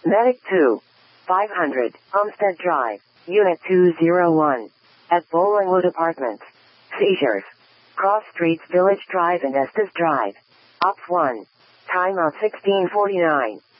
Medic 2. 500, Homestead Drive, Unit 201. At Bollingwood Apartments. Seizures. Cross Streets Village Drive and Estes Drive. Ops 1. Timeout 1649.